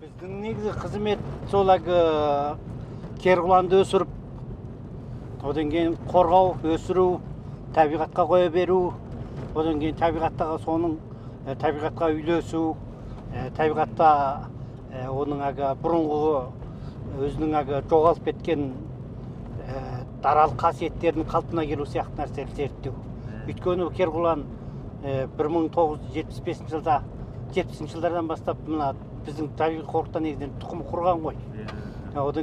Біздің негізі қызмет сол керқұланды өсіріп, одан кейін қорғау, өсіру, табиғатқа қоя беру, одан кейін табиғаттағы соның табиғатқа үйлесу, табиғатта оның бұрынғы өзінің жоғалып кеткен даралық қасиеттерін қалпына келу сияқты нәрселерді зерттеу. Өйткені Керқұлан 1975 жылда 70 жылдардан бастап мына біздің табиғи қорықта негізінен тұқым құрған ғой. Одан